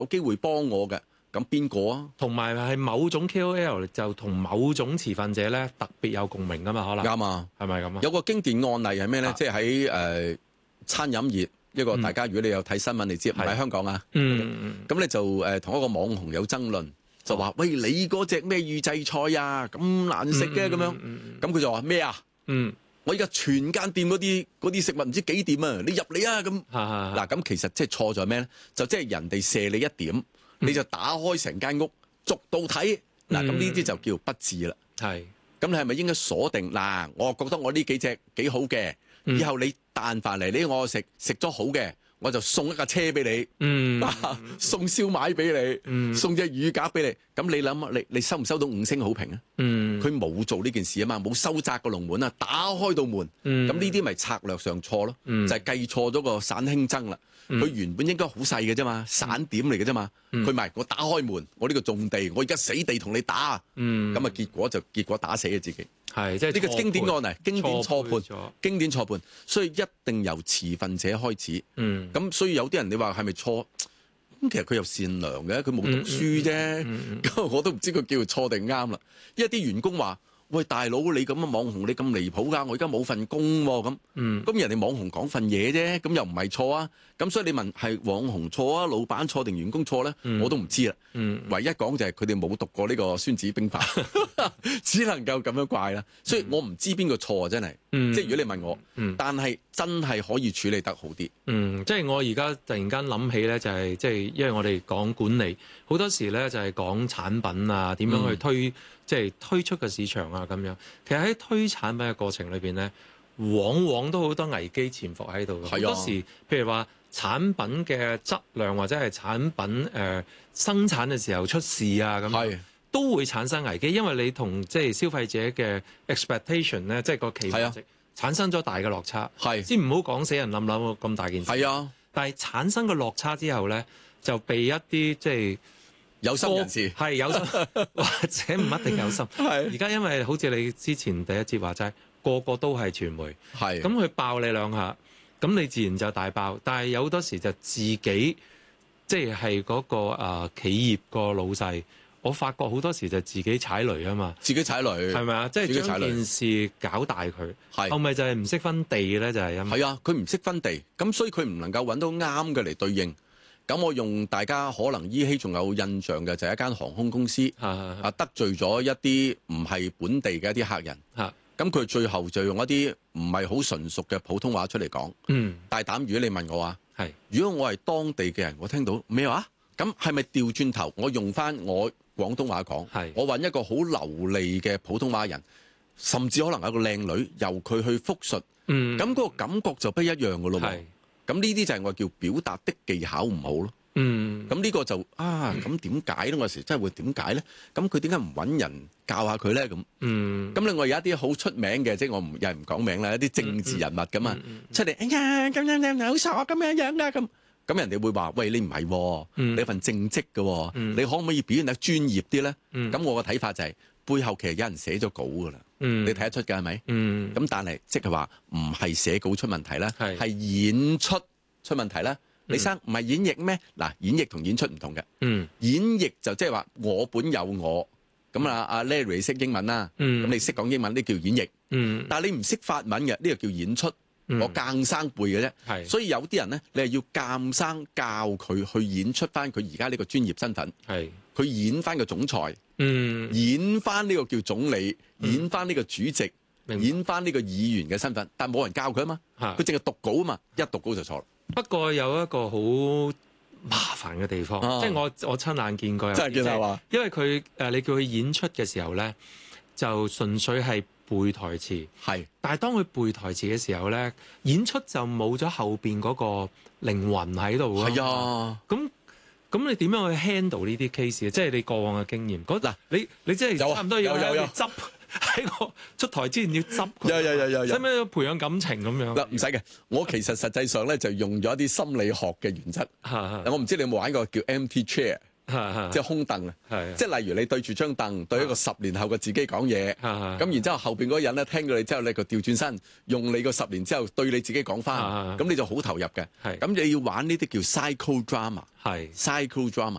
有機會幫我嘅，咁邊個啊？ 同埋係某種 KOL 就同某種持份者咧特別有共鳴噶嘛，可能啱啊， 係咪咁啊？ 有個經典案例係咩咧？即係喺餐飲業一個大家，如果你有睇新聞，你知唔喺香港啊？咁你就同一個網紅有爭論，就話：喂，你嗰隻咩預製菜啊，咁難食嘅咁樣。咁佢就話咩啊？我而家全間店嗰啲食物唔知幾點啊！你入嚟啊咁。嗱，咁其實即係錯在咩咧？就即係人哋射你一點，你就打開成間屋逐道睇。嗱，咁呢啲就叫不智啦。 係。 咁你係咪應該鎖定嗱？我覺得我呢幾隻幾好嘅，以後你但凡嚟呢，我食咗好嘅，我就送一架車俾你，送燒賣俾你，送隻乳鴿俾你。咁你諗下，你收唔收到5星好評啊？佢冇做呢件事啊嘛，冇收窄個龍門啊，打開道門。咁呢啲咪策略上錯咯，就係計錯咗個散興爭啦。佢原本應該好細嘅啫嘛，散點嚟嘅啫嘛。佢咪我打開門，我呢個重地，我而家死地同你打。咁啊結果打死咗自己。 係即係呢個經典案例，經典錯判，經典錯判，所以一定由持份者開始。咁所以有啲人你話係咪錯？咁其實佢又善良嘅，佢冇讀書啫。咁我都唔知佢叫錯定啱啦。因為啲員工話：喂，大佬你咁嘅網紅，你咁離譜㗎！我而家冇份工喎。咁人哋網紅講份嘢啫，咁又唔係錯啊。咁所以你問係網紅錯啊，老闆錯定員工錯咧？我都唔知啦。唯一講就係佢哋冇讀過呢個《孫子兵法》，只能夠咁樣怪啦。所以我唔知邊個錯啊，真係。即係如果你問我，但係真係可以處理得好啲。 即係我而家突然間諗起咧，就係即係因為我哋講管理，好多時咧就係講產品啊，點樣去推，即係推出個市場啊咁樣。其實喺推產品嘅過程裏邊咧，往往都好多危機潛伏喺度。好多時，譬如話產品嘅質量或者係產品生產嘅時候出事啊咁，都會產生危機，因為你同即係消費者嘅 expectation 咧，即係個期望值產生咗大嘅落差。先唔好講死人冧樓咁大件事。但係產生個落差之後咧，就被一啲即係有心人士有心，或者唔一定有心。而家因為好似你之前第一節話齋，個個都係傳媒，咁佢爆你兩下，咁你自然就大爆。但係有好多時就自己即係嗰個企業個老細，我發覺好多時就自己踩雷啊嘛， 自己踩雷係咪啊？ 即係將件事搞大佢，後咪就係唔識分地咧，就係因為係啊，佢唔識分地，咁所以佢唔能夠揾到啱嘅嚟對應。咁我用大家可能依稀仲有印象嘅就係一間航空公司得罪咗一啲唔係本地嘅一啲客人，咁佢最後就用一啲唔係好純熟嘅普通話出嚟講。大膽，如果你問我如果我係當地嘅人，我聽到咩話？咁係咪調轉頭我用翻我廣東話講？我揾一個好流利嘅普通話人，甚至可能有個靚女，由佢去複述，咁嗰個感覺就不一樣嘅咯。咁呢啲就係我叫表達的技巧唔好咯。咁呢個就咁點解咧？我有時真係會點解咧？咁佢點解唔揾人教下佢咧？咁另外有一啲好出名嘅，即係我又係唔講名啦，一啲政治人物咁啊，出嚟，哎呀咁好傻咁樣啦咁人哋會話：喂，你唔係，你有份正職嘅，你可唔可以表現得專業啲咧？咁我個睇法就係背後其實有人寫咗稿噶啦，你睇得出㗎係咪？咁但係即係話唔係寫稿出問題啦，係演出出問題啦。李生唔係演繹咩？嗱，演繹同演出唔同嘅。演繹就即係話我本有我，咁阿 Larry 識英文啦，咁你識講英文呢叫演繹。但係你唔識法文嘅呢個叫演出。我硬生背嘅啫，所以有啲人咧，你係要硬生教佢去演出翻佢而家呢個專業身份，佢演翻個總裁，演翻呢個叫總理，演翻呢個主席，演翻呢個議員嘅身份，但係冇人教佢啊嘛，佢淨係讀稿啊嘛，一讀稿就錯啦。 不過有一個好麻煩嘅地方，即係我親眼見過， 真係見係嘛？ 因為佢你叫佢演出嘅時候咧，就純粹係背台詞，但係當佢背台詞嘅時候咧，演出就冇咗後邊嗰個靈魂喺度咯。係啊，咁你點樣去 handle 呢啲 case 啊？即係你過往嘅經驗。嗱，你即係差唔多要執喺個出台之前要執佢。有。使唔使培養感情咁樣？ 嗱，唔使嘅。我其實實際上咧就用咗一啲心理學嘅原則。我唔知你有冇玩過叫 empty chair。 即係空凳啊！即係例如你對住張凳對一個10年後嘅自己講嘢，咁然之後後邊嗰個人咧聽到你之後，你就調轉身用你個10年之後對你自己講翻，咁你就好投入嘅。咁你要玩呢啲叫 cycle drama，cycle drama。